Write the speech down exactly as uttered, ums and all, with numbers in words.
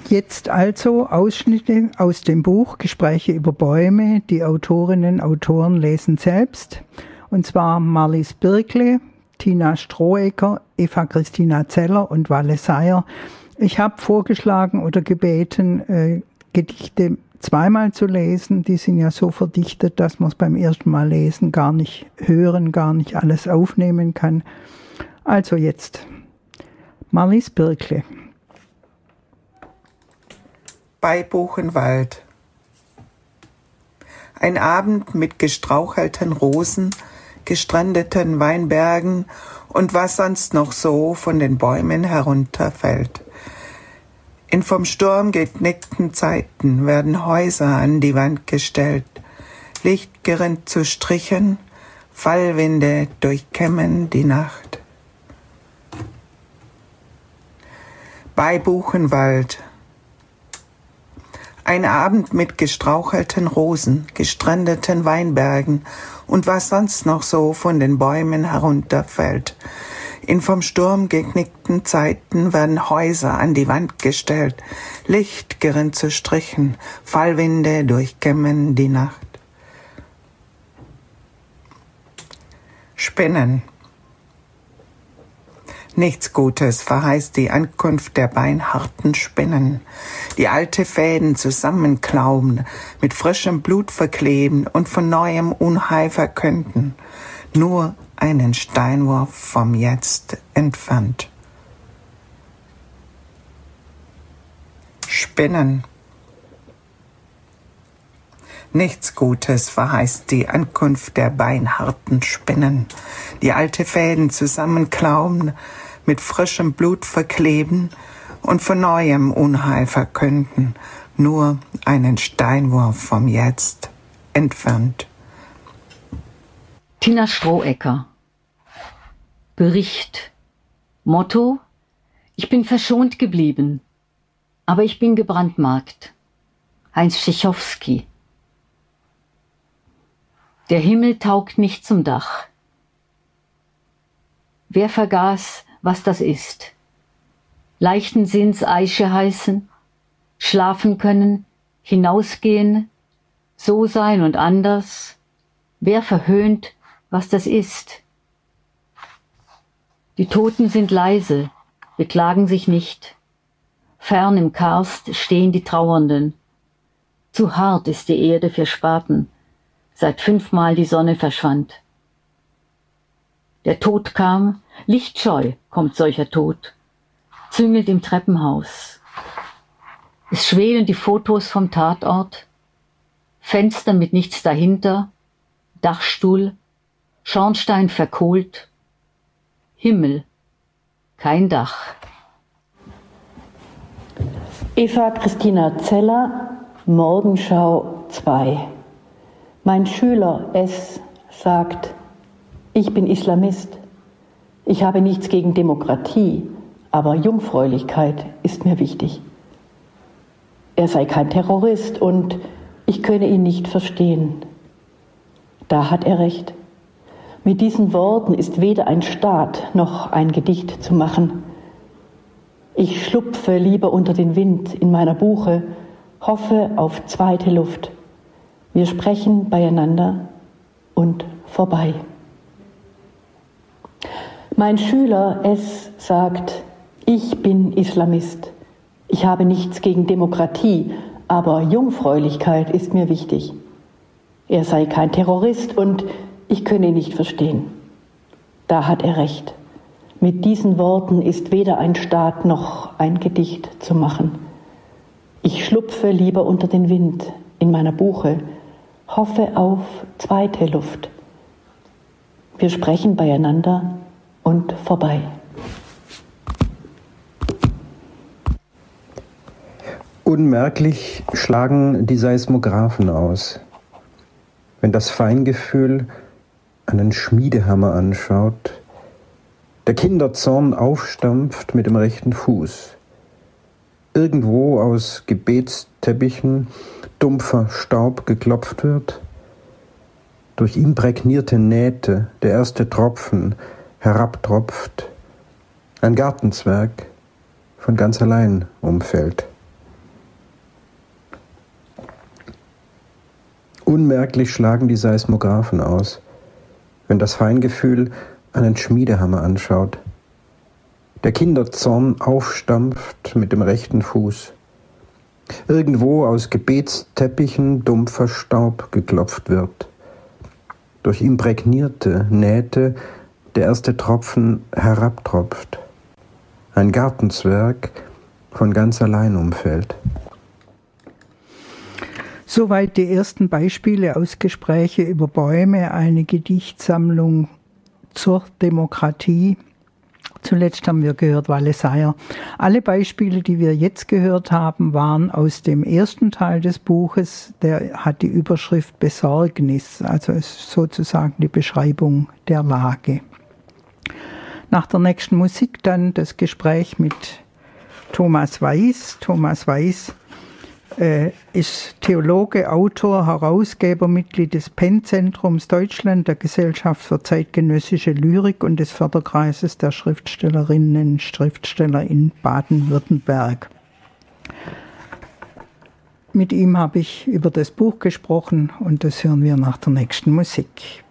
Jetzt also Ausschnitte aus dem Buch Gespräche über Bäume. Die Autorinnen und Autoren lesen selbst. Und zwar Marlies Birkle, Tina Strohecker, Eva Christina Zeller und Walle Seyer. Ich habe vorgeschlagen oder gebeten, äh, Gedichte zweimal zu lesen. Die sind ja so verdichtet, dass man es beim ersten Mal lesen gar nicht hören, gar nicht alles aufnehmen kann. Also jetzt Marlies Birkle. Bei Buchenwald. Ein Abend mit gestrauchelten Rosen, gestrandeten Weinbergen und was sonst noch so von den Bäumen herunterfällt. In vom Sturm geknickten Zeiten werden Häuser an die Wand gestellt, Licht gerinnt zu Strichen, Fallwinde durchkämmen die Nacht. Bei Buchenwald. Ein Abend mit gestrauchelten Rosen, gestrandeten Weinbergen und was sonst noch so von den Bäumen herunterfällt. In vom Sturm geknickten Zeiten werden Häuser an die Wand gestellt, Licht gerinnt zu Strichen, Fallwinde durchkämmen die Nacht. Spinnen. Nichts Gutes verheißt die Ankunft der beinharten Spinnen, die alte Fäden zusammenklauben, mit frischem Blut verkleben und von neuem Unheil verkünden, nur einen Steinwurf vom Jetzt entfernt. Spinnen. Nichts Gutes verheißt die Ankunft der beinharten Spinnen, die alte Fäden zusammenklauben, mit frischem Blut verkleben und von neuem Unheil verkünden, nur einen Steinwurf vom Jetzt entfernt. Tina Strohecker. Bericht. Motto: Ich bin verschont geblieben, aber ich bin gebrandmarkt. Heinz Stechowski. Der Himmel taugt nicht zum Dach. Wer vergaß, was das ist? Leichten Sinns Eiche heißen, schlafen können, hinausgehen, so sein und anders. Wer verhöhnt, was das ist? Die Toten sind leise, beklagen sich nicht. Fern im Karst stehen die Trauernden. Zu hart ist die Erde für Spaten, seit fünfmal die Sonne verschwand. Der Tod kam, lichtscheu kommt solcher Tod, züngelt im Treppenhaus. Es schwelen die Fotos vom Tatort, Fenster mit nichts dahinter, Dachstuhl, Schornstein verkohlt, Himmel, kein Dach. Eva Christina Zeller, Morgenschau zwei. Mein Schüler S. sagt, ich bin Islamist. Ich habe nichts gegen Demokratie, aber Jungfräulichkeit ist mir wichtig. Er sei kein Terrorist und ich könne ihn nicht verstehen. Da hat er recht. Mit diesen Worten ist weder ein Staat noch ein Gedicht zu machen. Ich schlupfe lieber unter den Wind in meiner Buche, hoffe auf zweite Luft. Wir sprechen beieinander und vorbei. Mein Schüler S. sagt, ich bin Islamist. Ich habe nichts gegen Demokratie, aber Jungfräulichkeit ist mir wichtig. Er sei kein Terrorist und ich könne ihn nicht verstehen. Da hat er recht. Mit diesen Worten ist weder ein Staat noch ein Gedicht zu machen. Ich schlupfe lieber unter den Wind in meiner Buche, hoffe auf zweite Luft. Wir sprechen beieinander und vorbei. Unmerklich schlagen die Seismographen aus. Wenn das Feingefühl einen Schmiedehammer anschaut, der Kinderzorn aufstampft mit dem rechten Fuß. Irgendwo aus Gebetsteppichen dumpfer Staub geklopft wird, durch imprägnierte Nähte der erste Tropfen herabtropft, ein Gartenzwerg von ganz allein umfällt. Unmerklich schlagen die Seismographen aus, wenn das Feingefühl einen Schmiedehammer anschaut. Der Kinderzorn aufstampft mit dem rechten Fuß. Irgendwo aus Gebetsteppichen dumpfer Staub geklopft wird. Durch imprägnierte Nähte der erste Tropfen herabtropft. Ein Gartenzwerg von ganz allein umfällt. Soweit die ersten Beispiele aus Gespräche über Bäume, eine Gedichtsammlung zur Demokratie. Zuletzt haben wir gehört Wale Seyer. Alle Beispiele, die wir jetzt gehört haben, waren aus dem ersten Teil des Buches. Der hat die Überschrift Besorgnis, also ist sozusagen die Beschreibung der Lage. Nach der nächsten Musik dann das Gespräch mit Thomas Weiß. Thomas Weiß äh, ist Theologe, Autor, Herausgeber, Mitglied des Penn-Zentrums Deutschland, der Gesellschaft für zeitgenössische Lyrik und des Förderkreises der Schriftstellerinnen und Schriftsteller in Baden-Württemberg. Mit ihm habe ich über das Buch gesprochen und das hören wir nach der nächsten Musik.